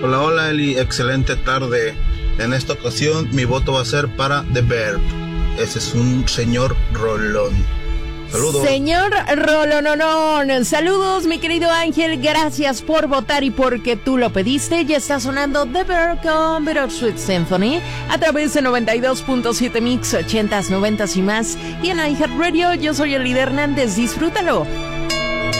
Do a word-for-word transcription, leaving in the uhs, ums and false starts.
Hola, hola Eli, excelente tarde. En esta ocasión mi voto va a ser para The Verb. Ese es un señor rolón. Saludos. Señor Rolononón, saludos mi querido Ángel, gracias por votar y porque tú lo pediste. Ya está sonando The Verb con Bittersweet Symphony a través de noventa y dos punto siete Mix, ochentas, noventas y más. Y en iHeartRadio, yo soy Elida Hernández, disfrútalo.